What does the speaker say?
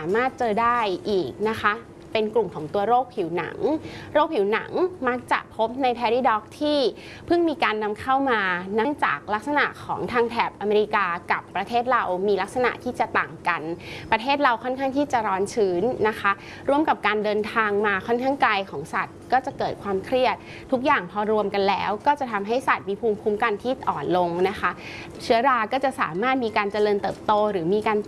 ามารถเจอได้อีกนะคะเป็นกลุ่มของตัวโรคผิวหนังโรคผิวหนังมักจะพบใน Prairie Dog ที่เพิ่งมีการนำเข้ามาเนื่องจากลักษณะของทางแถบอเมริกากับประเทศเรามีลักษณะที่จะต่างกันประเทศเราค่อนข้างที่จะร้อนชื้นนะคะร่วมกับการเดินทางมาค่อนข้างไกลของสัตว์ก็จะเกิดความเครียดทุกอย่างพอรวมกันแล้วก็จะทำให้สัตว์มีภูมิคุ้มกันที่อ่อนลงนะคะเชื้อราก็จะสามารถมีการเจริญเติบโตหรือมีการ